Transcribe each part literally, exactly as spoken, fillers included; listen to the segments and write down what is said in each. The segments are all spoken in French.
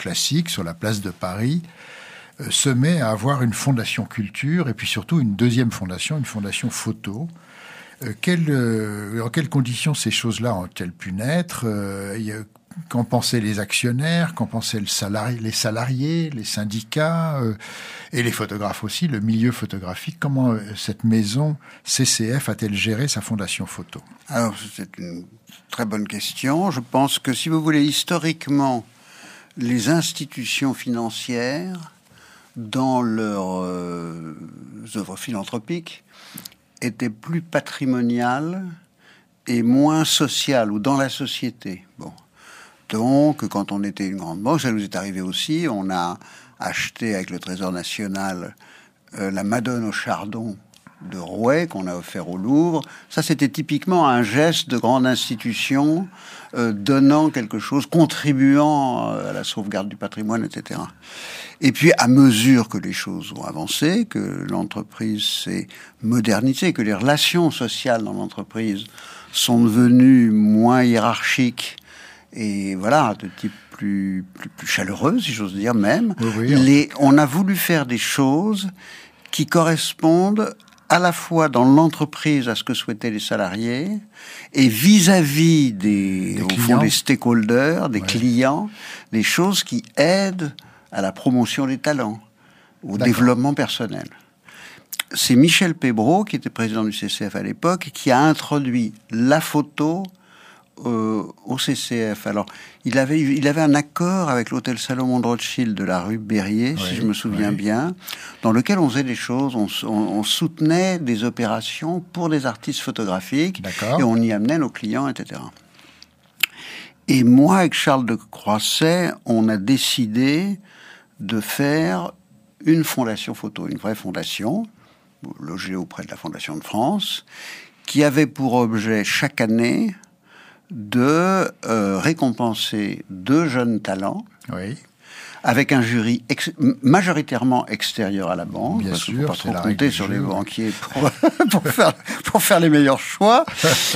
classique sur la place de Paris, euh, se met à avoir une fondation culture et puis surtout une deuxième fondation, une fondation photo. Euh, quelle, euh, en quelles conditions ces choses-là ont-elles pu naître? euh, y a, Qu'en pensaient les actionnaires, qu'en pensaient le salari- les salariés, les syndicats euh, et les photographes aussi, le milieu photographique? Comment euh, cette maison C C F a-t-elle géré sa fondation photo? Alors, c'est une très bonne question. Je pense que, si vous voulez, historiquement, les institutions financières, dans leurs euh, œuvres philanthropiques, étaient plus patrimoniales et moins sociales, ou dans la société. Bon. Donc, quand on était une grande banque, ça nous est arrivé aussi, on a acheté avec le Trésor national euh, la Madone au chardon de Rouet qu'on a offert au Louvre. Ça, c'était typiquement un geste de grande institution, euh, donnant quelque chose, contribuant à la sauvegarde du patrimoine, et cetera. Et puis, à mesure que les choses ont avancé, que l'entreprise s'est modernisée, que les relations sociales dans l'entreprise sont devenues moins hiérarchiques, et voilà, de type plus, plus, plus chaleureux, si j'ose dire même. Oui, oui, Les, on a voulu faire des choses qui correspondent à la fois dans l'entreprise à ce que souhaitaient les salariés et vis-à-vis des, des au clients. fond, des stakeholders, des ouais. clients, des choses qui aident à la promotion des talents, au D'accord. développement personnel. C'est Michel Pébreau, qui était président du C C F à l'époque, qui a introduit la photo Euh, au C C F. Alors, il avait, il avait un accord avec l'hôtel Salomon de Rothschild de la rue Berryer, oui, si je me souviens oui. bien, dans lequel on faisait des choses, on, on, on soutenait des opérations pour des artistes photographiques, D'accord. et on y amenait nos clients, et cetera. Et moi, avec Charles de Croisset, on a décidé de faire une fondation photo, une vraie fondation, logée auprès de la Fondation de France, qui avait pour objet chaque année de euh, récompenser deux jeunes talents, oui. avec un jury ex- majoritairement extérieur à la banque. Bien parce sûr, qu'il ne faut pas c'est trop la compter règle sur du les jeu. banquiers pour, pour, faire, pour faire les meilleurs choix.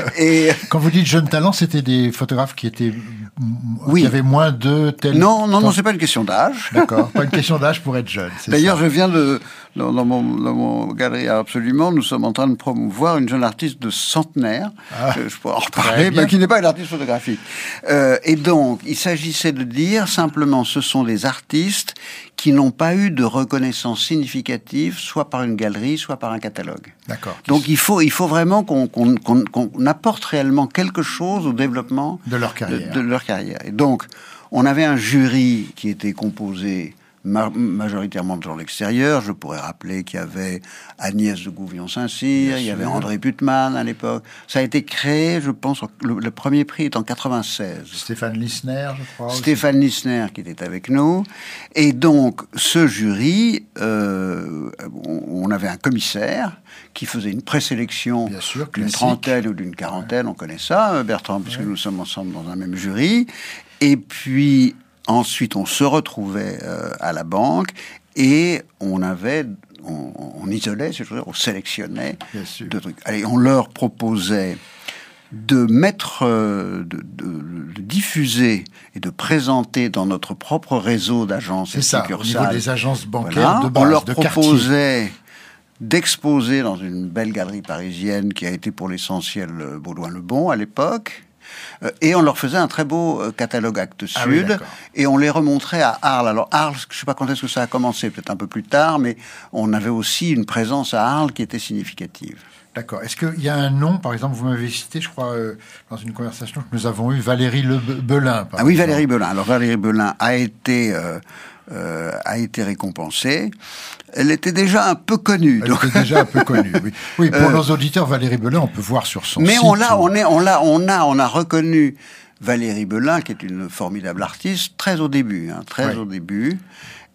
Et quand vous dites jeunes talents, c'était des photographes qui étaient oui. qui avaient moins de tel. Non, non, temps... non, c'est pas une question d'âge. D'accord, pas une question d'âge pour être jeune. C'est D'ailleurs, ça. je viens de dans, dans mon dans mon galerie absolument, nous sommes en train de promouvoir une jeune artiste de centenaire. Ah, je, je pourrais en reparler, mais qui n'est pas une artiste photographique. Euh, et donc, il s'agissait de dire simplement, ce sont des artistes qui n'ont pas eu de reconnaissance significative, soit par une galerie, soit par un catalogue. D'accord. Donc il faut, il faut vraiment qu'on, qu'on, qu'on, qu'on apporte réellement quelque chose au développement de leur carrière. De, de leur carrière. Et donc, on avait un jury qui était composé ma- majoritairement de gens de l'extérieur. Je pourrais rappeler qu'il y avait Agnès de Gouvion-Saint-Cyr, il y avait André Putman à l'époque. Ça a été créé, je pense, le, le premier prix est en quatre-vingt-seize. Stéphane Lissner, je crois. Stéphane aussi. Lissner qui était avec nous. Et donc, ce jury, euh, on avait un commissaire qui faisait une présélection sûr, d'une trentaine ou d'une quarantaine, ouais. On connaît ça, Bertrand, puisque ouais. nous sommes ensemble dans un même jury. Et puis, ensuite, on se retrouvait euh, à la banque et on avait... On, on isolait, on sélectionnait deux trucs. Allez, on leur proposait de mettre, euh, de, de, de diffuser et de présenter dans notre propre réseau d'agences et ça, succursales. Au niveau des agences bancaires voilà, de base, on leur de proposait quartier. D'exposer dans une belle galerie parisienne qui a été pour l'essentiel Baudouin-le-Bon à l'époque. Et on leur faisait un très beau catalogue Actes ah Sud, oui, et on les remontrait à Arles. Alors Arles, je ne sais pas quand est-ce que ça a commencé, peut-être un peu plus tard, mais on avait aussi une présence à Arles qui était significative. D'accord. Est-ce qu'il y a un nom, par exemple, vous m'avez cité, je crois, euh, dans une conversation que nous avons eue, Valérie Le Belin. Par ah oui, exemple. Valérie Belin. Alors Valérie Belin a été... Euh, Euh, a été récompensée. Elle était déjà un peu connue. Elle donc... était déjà un peu connue, oui. Oui, pour euh... nos auditeurs, Valérie Belin, on peut voir sur son mais site. Mais on l'a, ou... on est, on l'a, on a, on a reconnu Valérie Belin, qui est une formidable artiste, très au début, hein, très oui. au début.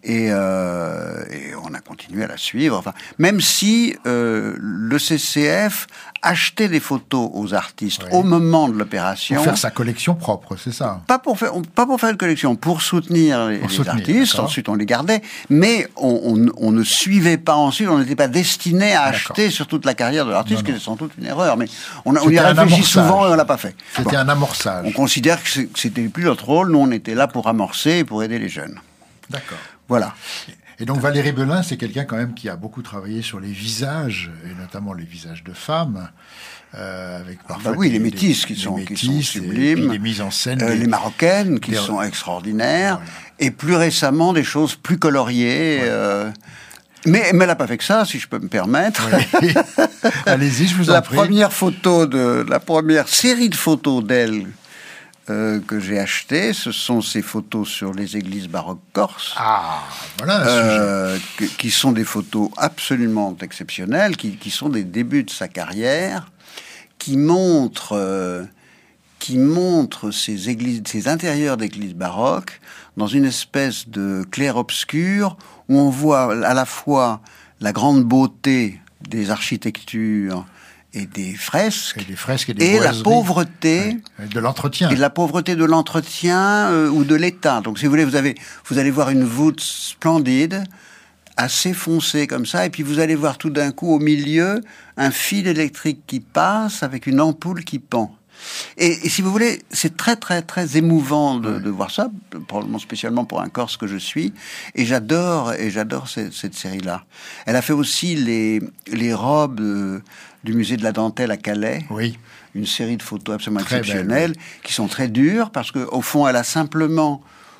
Et, euh, et on a continué à la suivre. Enfin, même si euh, le C C F achetait des photos aux artistes oui. au moment de l'opération. Pour faire sa collection propre, c'est ça? Pas pour faire, pas pour faire une collection, pour soutenir les, pour les soutenir, artistes. D'accord. Ensuite, on les gardait, mais on, on, on ne suivait pas ensuite. On n'était pas destiné à d'accord. acheter sur toute la carrière de l'artiste, ce qui est sans doute une erreur. Mais on, on y a réfléchi souvent et on l'a pas fait. C'était bon. un amorçage. On considère que c'était plus notre rôle. Nous, on était là pour amorcer et pour aider les jeunes. D'accord. Voilà. Et donc Valérie Belin, c'est quelqu'un quand même qui a beaucoup travaillé sur les visages, et notamment les visages de femmes, euh, avec parfois bah oui, des, les métisses des, qui, sont, métis, qui sont sublimes, des mises en scène, euh, des, les marocaines qui des... sont extraordinaires, voilà. Et plus récemment des choses plus coloriées. Ouais. Euh... Mais, mais elle n'a pas fait que ça, si je peux me permettre. Oui. Allez-y, je vous en la prie. Première photo de la première série de photos d'elle. Euh, que j'ai acheté, ce sont ces photos sur les églises baroques corses. Ah, voilà un euh, que, qui sont des photos absolument exceptionnelles, qui, qui sont des débuts de sa carrière, qui montrent, euh, qui montrent ces églises, ces intérieurs d'églises baroques dans une espèce de clair-obscur où on voit à la fois la grande beauté des architectures et des fresques, et, des fresques et, des et la pauvreté ouais, de l'entretien, et de la pauvreté de l'entretien euh, ou de l'État. Donc, si vous voulez, vous avez, vous allez voir une voûte splendide, assez foncée comme ça, et puis vous allez voir tout d'un coup au milieu un fil électrique qui passe avec une ampoule qui pend. Et, et si vous voulez, c'est très très très émouvant de, de voir ça, probablement spécialement pour un Corse que je suis. Et j'adore et j'adore cette, cette série-là. Elle a fait aussi les les robes de, du musée de la dentelle à Calais. Oui. Une série de photos absolument très exceptionnelles, belle, oui. qui sont très dures parce que au fond, elle a simplement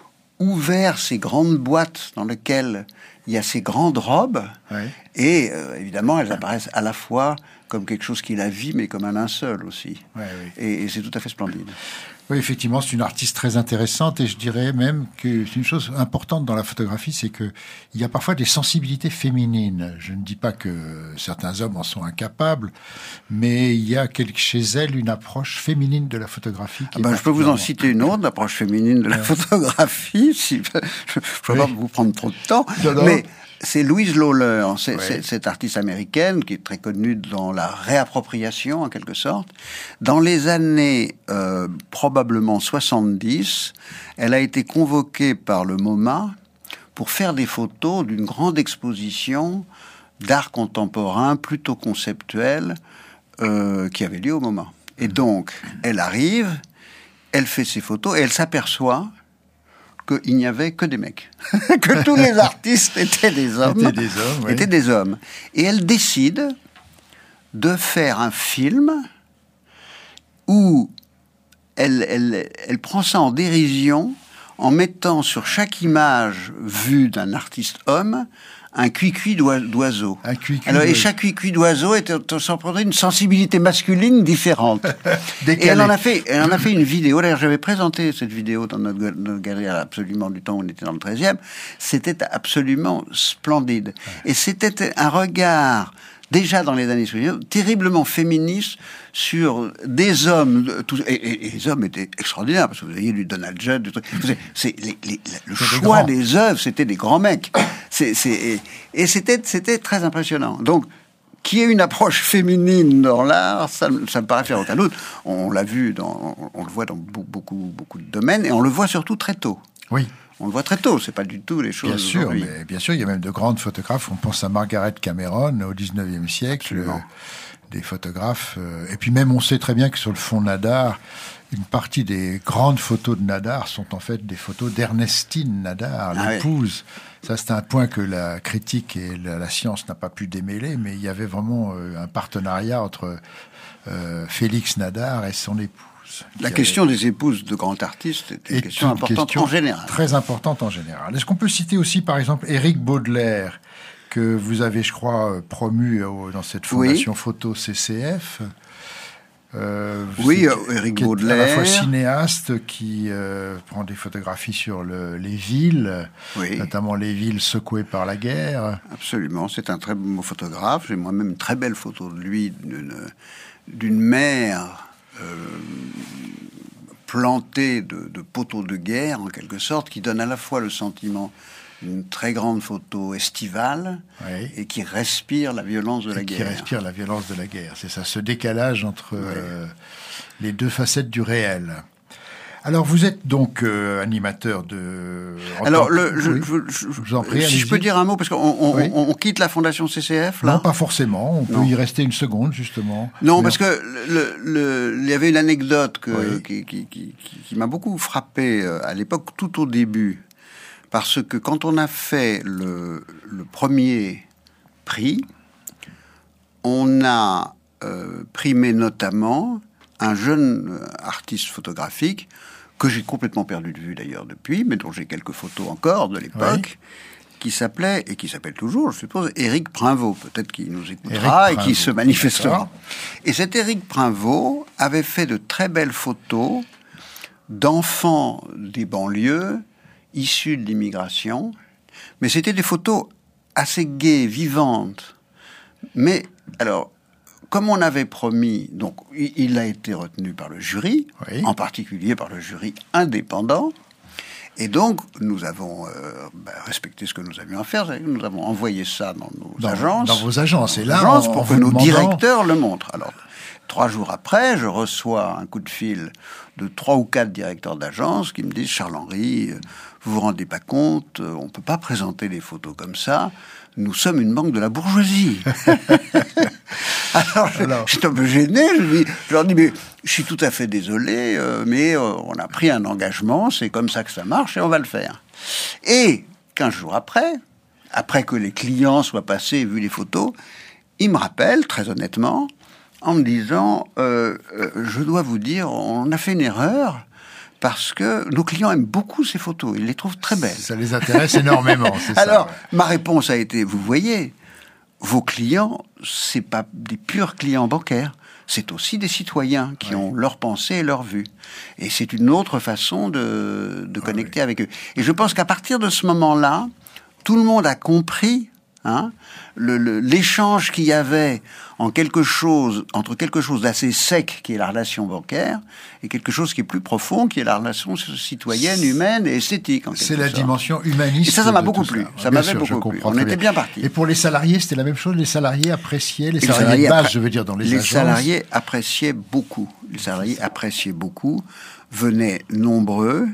ouvert ces grandes boîtes dans lesquelles il y a ces grandes robes. Oui. Et euh, évidemment, elles apparaissent à la fois comme quelque chose qui la vit, mais comme un linceul aussi. Ouais, oui. Et, et c'est tout à fait splendide. Oui, effectivement, c'est une artiste très intéressante, et je dirais même que c'est une chose importante dans la photographie, c'est que il y a parfois des sensibilités féminines. Je ne dis pas que certains hommes en sont incapables, mais il y a quelque, chez elle une approche féminine de la photographie. Qui ah ben, je peux vous en citer une autre, l'approche féminine de la ouais. photographie. Si, je ne vais oui. pas vous prendre trop de temps, non, non. mais c'est Louise Lawler, c'est, ouais. c'est, cette artiste américaine qui est très connue dans la réappropriation, en quelque sorte. Dans les années euh, probablement soixante-dix, elle a été convoquée par le MoMA pour faire des photos d'une grande exposition d'art contemporain plutôt conceptuel euh, qui avait lieu au MoMA. Et donc, elle arrive, elle fait ses photos et elle s'aperçoit qu'il n'y avait que des mecs, que tous les artistes étaient des hommes, étaient des hommes, oui. étaient des hommes. Et elle décide de faire un film où elle, elle, elle prend ça en dérision en mettant sur chaque image vue d'un artiste homme un cuicui d'oiseau. Un cuicui Alors, et chaque cuicui d'oiseau était s'en prenait une sensibilité masculine différente. Et elle en a fait, elle en a fait une vidéo. D'ailleurs, j'avais présenté cette vidéo dans notre, notre galerie absolument du temps où on était dans le treizième. C'était absolument splendide. Ouais. Et c'était un regard, déjà dans les années soixante-dix, terriblement féministe sur des hommes. Tout, et, et, et les hommes étaient extraordinaires, parce que vous voyez du Donald Judd, du truc. C'est, les, les, le c'est choix des, des œuvres, c'était des grands mecs. C'est, c'est, et, et c'était, c'était très impressionnant. Donc, qu'il y ait une approche féminine dans l'art, ça, ça me paraît faire aucun doute. On l'a vu, dans, on, on le voit dans beaucoup, beaucoup de domaines, et on le voit surtout très tôt. Oui. On le voit très tôt, c'est pas du tout les choses. Bien sûr, mais bien sûr, il y a même de grandes photographes. On pense à Margaret Cameron au dix-neuvième siècle, euh, des photographes. Euh, et puis même, on sait très bien que sur le fond Nadar, une partie des grandes photos de Nadar sont en fait des photos d'Ernestine Nadar, ah l'épouse. Oui. Ça, c'est un point que la critique et la, la science n'a pas pu démêler, mais il y avait vraiment euh, un partenariat entre euh, Félix Nadar et son épouse. La question avait... des épouses de grands artistes est une, est question une importante question en général. Très importante en général. Est-ce qu'on peut citer aussi, par exemple, Éric Baudelaire, que vous avez, je crois, promu dans cette fondation oui. photo C C F euh, Oui, Éric Baudelaire. À la fois cinéaste qui euh, prend des photographies sur le, les villes, oui. notamment les villes secouées par la guerre. Absolument, c'est un très beau photographe. J'ai moi-même une très belle photo de lui, d'une, d'une mer... Euh, plantés de, de poteaux de guerre, en quelque sorte, qui donnent à la fois le sentiment d'une très grande photo estivale oui. et qui respire la violence de et la qui guerre. Qui respire la violence de la guerre, c'est ça, ce décalage entre oui. euh, les deux facettes du réel. Alors, vous êtes donc euh, animateur de... Alors, le, je, oui. je, je, je vous en prie, si je peux dire un mot, parce qu'on on, oui. on, on quitte la Fondation C C F, là. Non, pas forcément. On peut non. y rester une seconde, justement. Non, Mais parce on... que le, le, il y avait une anecdote que, oui. qui, qui, qui, qui, qui m'a beaucoup frappé à l'époque, tout au début. Parce que quand on a fait le, le premier prix, on a euh, primé notamment un jeune artiste photographique que j'ai complètement perdu de vue d'ailleurs depuis, mais dont j'ai quelques photos encore de l'époque, oui. qui s'appelait, et qui s'appelle toujours, je suppose, Éric Prinvaux. Peut-être qu'il nous écoutera et qu'il se manifestera. Et cet Éric Prinvaux avait fait de très belles photos d'enfants des banlieues issus de l'immigration, mais c'était des photos assez gaies, vivantes. Mais, alors... Comme on avait promis, donc il a été retenu par le jury, oui. en particulier par le jury indépendant, et donc nous avons euh, bah, respecté ce que nous avions à faire. Nous avons envoyé ça dans nos dans, agences, dans vos agences, et là, agences en, pour en que nos demandant... directeurs le montrent. Alors, trois jours après, je reçois un coup de fil de trois ou quatre directeurs d'agence qui me disent « Charles-Henri, vous vous rendez pas compte, on peut pas présenter des photos comme ça. Nous sommes une banque de la bourgeoisie. » Alors, Alors. j'étais un peu gêné. Je, dis, je leur dis, mais je suis tout à fait désolé, euh, mais euh, on a pris un engagement, c'est comme ça que ça marche et on va le faire. Et quinze jours après, après que les clients soient passés et vu les photos, ils me rappellent, très honnêtement, en me disant, euh, euh, je dois vous dire, on a fait une erreur, parce que nos clients aiment beaucoup ces photos, ils les trouvent très belles. Ça les intéresse énormément, c'est ça. Alors, ouais. ma réponse a été, vous voyez, vos clients, c'est pas des purs clients bancaires, c'est aussi des citoyens qui oui. ont leur pensée et leur vue. Et c'est une autre façon de, de connecter ah, oui. avec eux. Et je pense qu'à partir de ce moment-là, tout le monde a compris hein, le, le, l'échange qu'il y avait en quelque chose, entre quelque chose d'assez sec, qui est la relation bancaire, et quelque chose qui est plus profond, qui est la relation citoyenne, humaine et esthétique. En c'est la sorte. dimension humaniste. Et ça, ça m'a beaucoup plu. Ça, ça m'avait sûr, beaucoup plu. On était bien, bien partis. Et pour les salariés, c'était la même chose. Les salariés appréciaient, les, les salariés, salariés de base, je veux dire, dans les, les agences. Les salariés appréciaient beaucoup. Les salariés appréciaient beaucoup, venaient nombreux.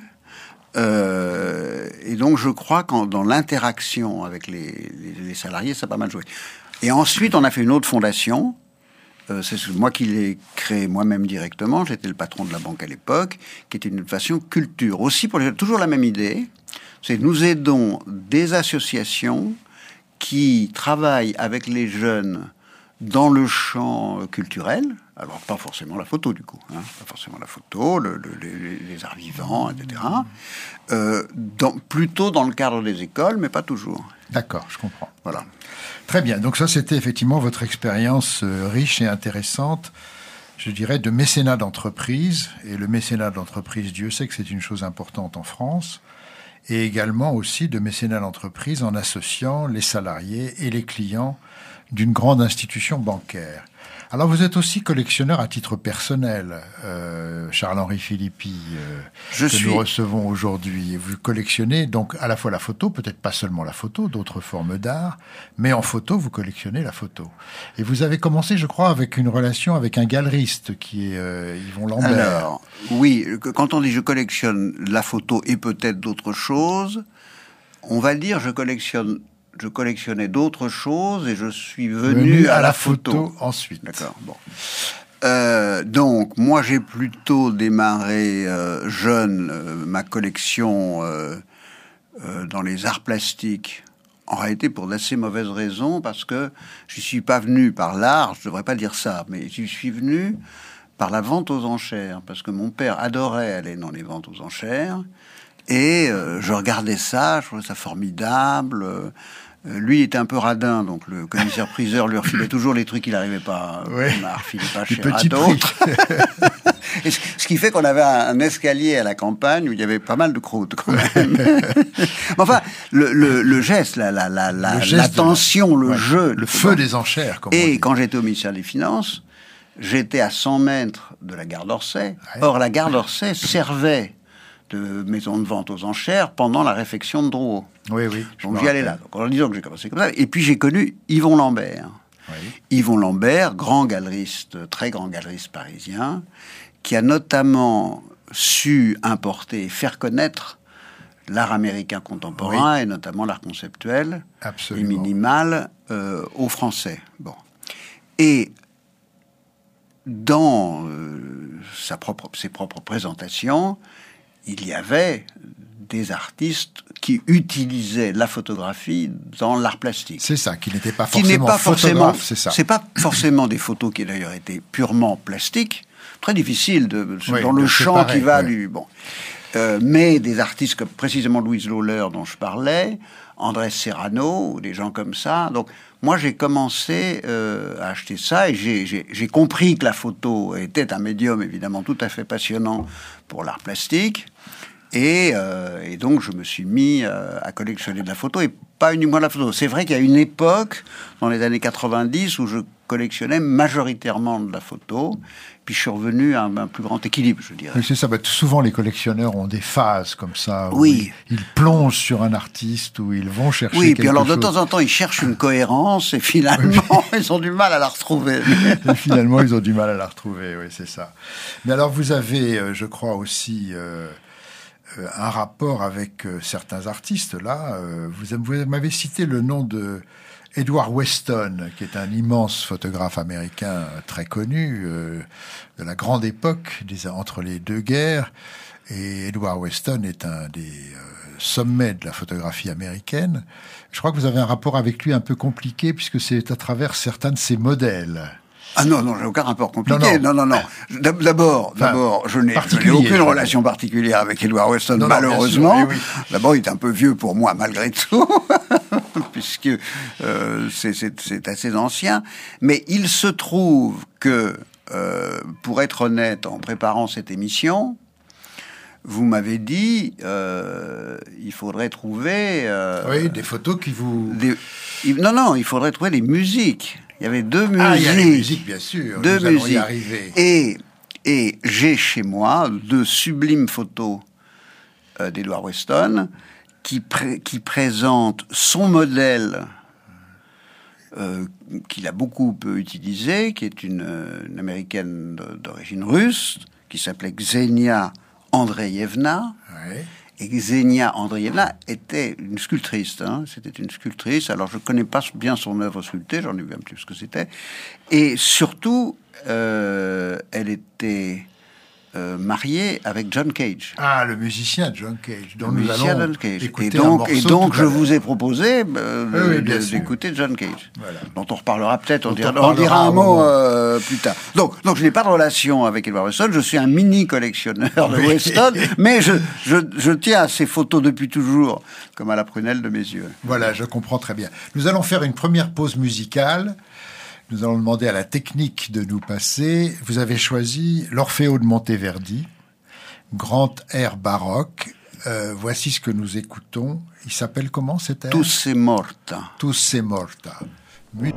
Euh, et donc, je crois que dans l'interaction avec les, les, les salariés, ça a pas mal joué. Et ensuite, on a fait une autre fondation. Euh, c'est moi qui l'ai créée moi-même directement. J'étais le patron de la banque à l'époque, qui était une fondation culture. Aussi, pour les, toujours la même idée. C'est nous aidons des associations qui travaillent avec les jeunes dans le champ culturel. Alors, pas forcément la photo, du coup. Hein, pas forcément la photo, le, le, les, les arts vivants, et cetera. Euh, dans, plutôt dans le cadre des écoles, mais pas toujours. D'accord, je comprends. Voilà. Très bien. Donc ça, c'était effectivement votre expérience euh, riche et intéressante, je dirais, de mécénat d'entreprise. Et le mécénat d'entreprise, Dieu sait que c'est une chose importante en France. Et également aussi de mécénat d'entreprise en associant les salariés et les clients d'une grande institution bancaire. Alors, vous êtes aussi collectionneur à titre personnel, euh, Charles-Henri Philippi, euh, Je que suis... nous recevons aujourd'hui. Vous collectionnez donc à la fois la photo, peut-être pas seulement la photo, d'autres formes d'art, mais en photo, vous collectionnez la photo. Et vous avez commencé, je crois, avec une relation avec un galeriste qui est euh, Yvon Lambert. Alors, oui, quand on dit je collectionne la photo et peut-être d'autres choses, on va dire je collectionne Je collectionnais d'autres choses et je suis venu, venu à, à la photo. photo ensuite. D'accord. Bon. Euh, donc, moi, j'ai plutôt démarré euh, jeune euh, ma collection euh, euh, dans les arts plastiques. En réalité, pour d'assez mauvaises raisons, parce que je suis pas venu par l'art. Je devrais pas dire ça, mais je suis venu par la vente aux enchères, parce que mon père adorait aller dans les ventes aux enchères. Et euh, je regardais ça, je trouvais ça formidable. Euh, lui était un peu radin, donc le commissaire-priseur lui refilait toujours les trucs qu'il n'arrivait pas ouais. à refiler pas cher à d'autres. Et ce, ce qui fait qu'on avait un, un escalier à la campagne où il y avait pas mal de croûtes, quand même. Enfin, le, le, le geste, la, la, la, la, l'attention, le, la, le ouais, jeu. Le feu bon. des enchères, comme Et on dit. Quand j'étais au ministère des Finances, j'étais à cent mètres de la gare d'Orsay. Ouais. Or, la gare d'Orsay servait de maison de vente aux enchères pendant la réfection de Drouot. Oui, oui. Donc j'y allais là. Donc en disant que j'ai commencé comme ça. Et puis j'ai connu Yvon Lambert. Oui. Yvon Lambert, grand galeriste, très grand galeriste parisien, qui a notamment su importer et faire connaître l'art américain contemporain, oui. et notamment l'art conceptuel Absolument. et minimal euh, aux Français. Bon. Et dans euh, sa propre, ses propres présentations, il y avait des artistes qui utilisaient la photographie dans l'art plastique. C'est ça, qui n'était pas qui forcément pas photographe, forcément, c'est ça. C'est pas forcément des photos qui d'ailleurs étaient purement plastiques, très difficile de, oui, dans le champ séparer, qui va oui. du bon. Euh, mais des artistes comme précisément Louise Lawler dont je parlais, Andrés Serrano, des gens comme ça. Donc moi j'ai commencé euh, à acheter ça et j'ai, j'ai, j'ai compris que la photo était un médium évidemment tout à fait passionnant pour l'art plastique. Et, euh, et donc, je me suis mis euh, à collectionner de la photo, et pas uniquement de la photo. C'est vrai qu'il y a une époque, dans les années quatre-vingt-dix, où je collectionnais majoritairement de la photo, puis je suis revenu à un, un plus grand équilibre, je dirais. Oui, c'est ça. Bah, souvent, les collectionneurs ont des phases comme ça, où oui. ils, ils plongent sur un artiste, où ils vont chercher oui, quelque chose. Oui, puis alors, de temps en temps, ils cherchent une cohérence, et finalement, oui. ils ont du mal à la retrouver. Et finalement, ils ont du mal à la retrouver, oui, c'est ça. Mais alors, vous avez, euh, je crois aussi... Euh, un rapport avec euh, certains artistes, là. Euh, vous, vous m'avez cité le nom de Edward Weston, qui est un immense photographe américain très connu, euh, de la grande époque, des, entre les deux guerres. Et Edward Weston est un des euh, sommets de la photographie américaine. Je crois que vous avez un rapport avec lui un peu compliqué, puisque c'est à travers certains de ses modèles. Ah non, non, j'ai aucun rapport compliqué. Non, non, non. non. D'abord, enfin, d'abord, je n'ai, je n'ai aucune relation particulière avec Edward Weston, non, malheureusement. Sûr, oui, oui. D'abord, il est un peu vieux pour moi, malgré tout, puisque euh, c'est, c'est, c'est assez ancien. Mais il se trouve que, euh, pour être honnête, en préparant cette émission, vous m'avez dit, euh, il faudrait trouver... Euh, oui, des photos qui vous... Des, il, non, non, il faudrait trouver des musiques. Il y avait deux musiques. Ah, il y a les musiques, bien sûr. Deux Nous musiques. allons y arriver. Et, et j'ai chez moi de sublimes photos euh, d'Edward Weston qui, pré- qui présentent son modèle euh, qu'il a beaucoup utilisé, qui est une, une américaine d'origine russe, qui s'appelait Ksenia Andreevna. Ouais. Et Ksenia Andreevna était une sculptrice. Hein. C'était une sculptrice. Alors, je ne connais pas bien son œuvre sculptée. J'en ai vu un petit peu ce que c'était. Et surtout, euh, elle était euh, mariée avec John Cage. Ah, le musicien John Cage. Dont le nous musicien allons John Cage. Et donc, et donc je vous ai proposé euh, oui, de, d'écouter John Cage. Voilà. Dont on reparlera peut-être. On, dira, on dira un mot euh, plus tard. Donc, donc, je n'ai pas de relation avec Edward Weston. Je suis un mini collectionneur de oui. Weston. Mais je, je, je tiens à ces photos depuis toujours, comme à la prunelle de mes yeux. Voilà, je comprends très bien. Nous allons faire une première pause musicale. Nous allons demander à la technique de nous passer. Vous avez choisi l'Orfeo de Monteverdi, grand air baroque. Euh, voici ce que nous écoutons. Il s'appelle comment cet air ? Tu sei morta. Tu sei morta. Mu-